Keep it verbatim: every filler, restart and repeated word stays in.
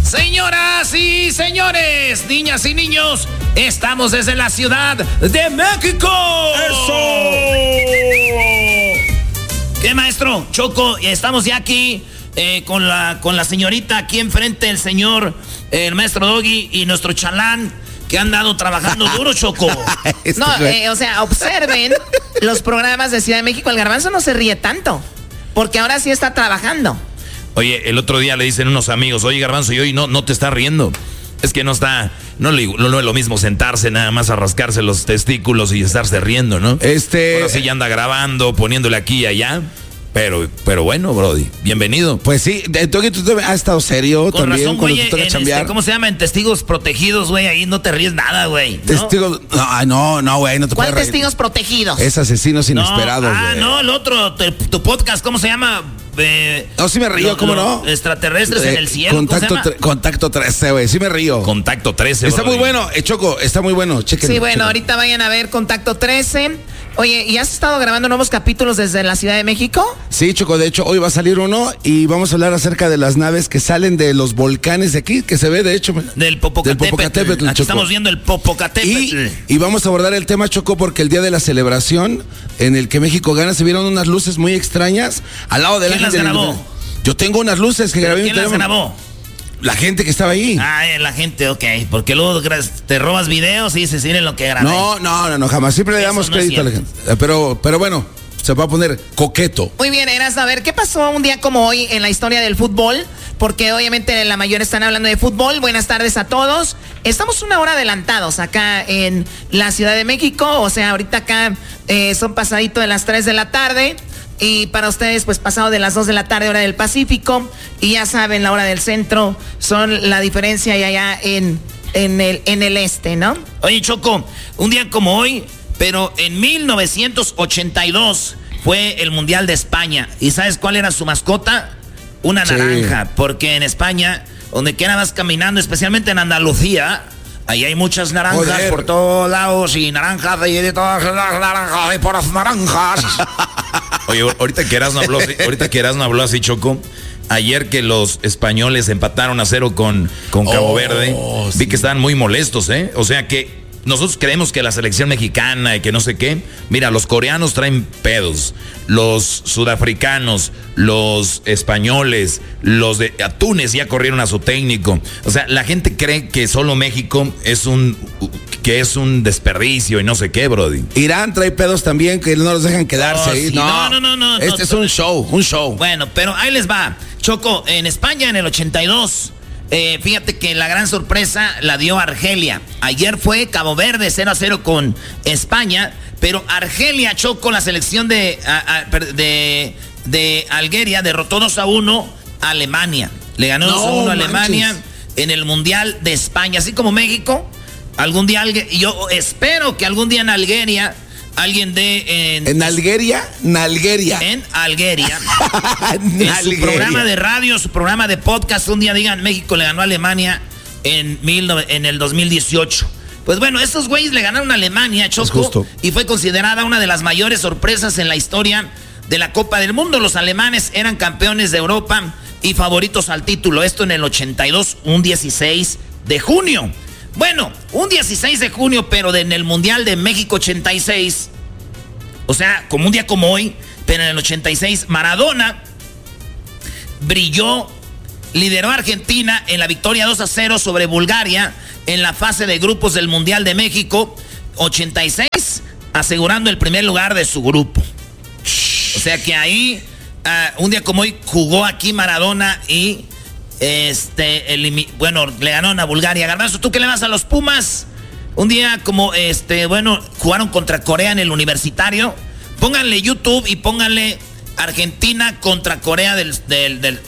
Señoras y señores, niñas y niños, estamos desde la Ciudad de México. ¡Eso! ¿Qué, maestro? Choco, estamos ya aquí eh, con, la, con la señorita aquí enfrente, el señor, eh, el maestro Doggy y nuestro chalán, que han dado trabajando duro, Choco. No, eh, o sea, observen los programas de Ciudad de México. El Garbanzo no se ríe tanto, porque ahora sí está trabajando. Oye, el otro día le dicen unos amigos, oye, Garbanzo, y hoy no, no te estás riendo. Es que no está, no, no, no es lo mismo sentarse nada más a rascarse los testículos y estarse riendo, ¿no? Este... Ahora sí ya anda grabando, poniéndole aquí y allá. Pero, pero bueno, Brody, bienvenido. Pues sí, tú, tú, tú has estado serio con también razón, cuando güey, te toca en chambear. Este, ¿cómo se llama? En testigos protegidos, güey, ahí no te ríes nada, güey. ¿No? Testigos, no, no, no, güey, no te ¿Cuál puedes reír. testigos protegidos? Es asesinos No, inesperados, ah, güey. no, el otro, tu, tu podcast, ¿cómo se llama? Eh, No, sí me río, lo- ¿cómo lo- no? Extraterrestres Eh, en el cielo, Contacto, ¿cómo se llama? tre- contacto trece, güey, sí me río. Contacto trece, Está Brody. muy bueno, eh, Choco, está muy bueno, chequen. Sí, bueno, chequen. ahorita vayan a ver Contacto trece. Oye, ¿y has estado grabando nuevos capítulos desde la Ciudad de México? Sí, Choco, de hecho, hoy va a salir uno y vamos a hablar acerca de las naves que salen de los volcanes de aquí, que se ve, de hecho. Del Popocatépetl. Del Popocatépetl, Aquí Choco. estamos viendo el Popocatépetl. Y, y vamos a abordar el tema, Choco, porque el día de la celebración en el que México gana se vieron unas luces muy extrañas al lado del ¿Quién ángel las del- grabó? Yo tengo unas luces que grabé en mi ¿Quién las teléfono. grabó? La gente que estaba ahí. Ah, la gente, ok. Porque luego gra- te robas videos y dices, miren lo que grabé. No, no, no, no, jamás. Siempre le Eso damos no es crédito a la cierto. gente. Eh, Pero, pero bueno, se va a poner coqueto. Muy bien, Eras, a ver, ¿qué pasó un día como hoy en la historia del fútbol? Porque obviamente la mayoría están hablando de fútbol. Buenas tardes a todos. Estamos una hora adelantados acá en la Ciudad de México. O sea, ahorita acá eh, son pasadito de las tres de la tarde. Y para ustedes, pues pasado de las dos de la tarde, hora del Pacífico. Y ya saben, la hora del centro son la diferencia y allá en, en, el, en el este, ¿no? Oye, Choco, un día como hoy, pero en mil novecientos ochenta y dos fue el Mundial de España. ¿Y sabes cuál era su mascota? Una Sí. naranja. Porque en España, donde quiera vas caminando, especialmente en Andalucía, ahí hay muchas naranjas Joder. por todos lados y naranjas y de todas las naranjas y por las naranjas. Oye, ahorita que Erasmo habló así, ahorita que Erasmo habló así, Choco, ayer que los españoles empataron a cero con, con Cabo Oh, Verde, sí. vi que estaban muy molestos, ¿eh? O sea que nosotros creemos que la selección mexicana y que no sé qué, mira, los coreanos traen pedos, los sudafricanos, los españoles, los de a Túnez ya corrieron a su técnico. O sea, la gente cree que solo México es un que es un desperdicio y no sé qué, Brody. Irán trae pedos también que no los dejan quedarse Oh, ahí. sí. No, No, no, no, no, Este no, es un show, un show. Bueno, pero ahí les va. Choco, en España en el ochenta y dos, eh, fíjate que la gran sorpresa la dio Argelia. Ayer fue Cabo Verde cero a cero con España, pero Argelia, Choco, la selección de, a- a- de, de Algeria, derrotó dos a uno a Alemania. Le ganó dos a uno a manches. Alemania en el Mundial de España. Así como México, algún día, algue- yo espero que algún día en Algeria alguien de... En Algeria, Nalgeria. en Algeria. En su Nalgeria. programa de radio, su programa de podcast, un día digan, México le ganó a Alemania en, mil nove- en el dos mil dieciocho. Pues bueno, estos güeyes le ganaron a Alemania, Choco, justo. y fue considerada una de las mayores sorpresas en la historia de la Copa del Mundo. Los alemanes eran campeones de Europa y favoritos al título. Esto en el ochenta y dos, un dieciséis de junio. Bueno, un dieciséis de junio, pero de- en el Mundial de México ochenta y seis, o sea, como un día como hoy, pero en el ochenta y seis, Maradona brilló, lideró a Argentina en la victoria dos a cero sobre Bulgaria en la fase de grupos del Mundial de México ochenta y seis, asegurando el primer lugar de su grupo. O sea que ahí, uh, un día como hoy, jugó aquí Maradona y este, elimi- bueno, le ganaron a Bulgaria. Garbanzo, ¿tú qué le vas a los Pumas? Un día como, este, bueno, jugaron contra Corea en el Universitario. Pónganle YouTube y pónganle Argentina contra Corea del, del, del